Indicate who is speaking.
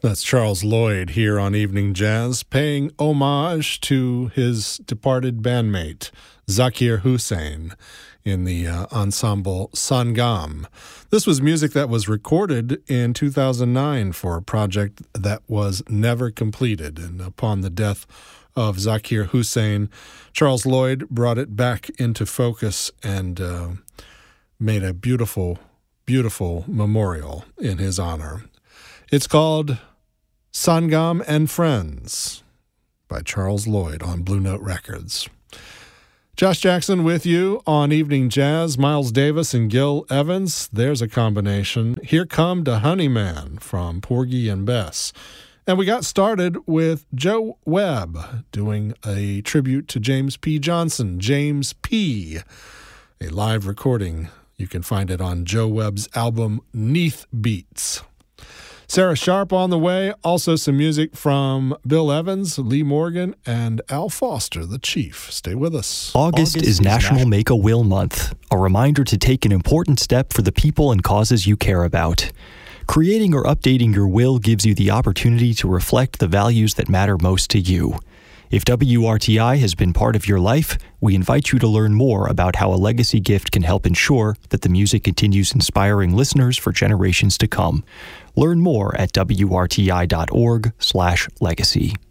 Speaker 1: That's Charles Lloyd here on Evening Jazz, paying homage to his departed bandmate, Zakir Hussain, in the ensemble Sangam. This was music that was recorded in 2009 for a project that was never completed, and upon the death of Zakir Hussain, Charles Lloyd brought it back into focus and made a beautiful, beautiful memorial in his honor. It's called Sangam and Friends by Charles Lloyd on Blue Note Records. Josh Jackson with you on Evening Jazz. Miles Davis and Gil Evans, there's a combination. Here Come the Honeyman from Porgy and Bess. And we got started with Joe Webb doing a tribute to James P. Johnson, James P., a live recording. You can find it on Joe Webb's album Neath Beats. Sarah Sharp on the way, also some music from Bill Evans, Lee Morgan, and Al Foster, the Chief. Stay with us.
Speaker 2: August is National Make a Will Month, a reminder to take an important step for the people and causes you care about. Creating or updating your will gives you the opportunity to reflect the values that matter most to you. If WRTI has been part of your life, we invite you to learn more about how a legacy gift can help ensure that the music continues inspiring listeners for generations to come. Learn more at WRTI.org/legacy.